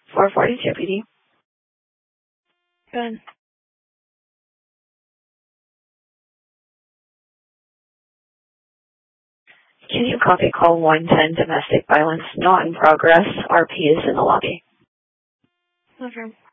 442 PD. Good. Can you copy call 110 domestic violence not in progress? RP is in the lobby. Okay.